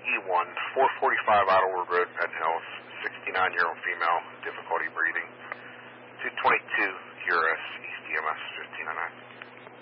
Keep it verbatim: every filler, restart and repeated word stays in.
E one, four forty-five Idlewood Road, Penn Hills, sixty-nine-year-old female, difficulty breathing. two twenty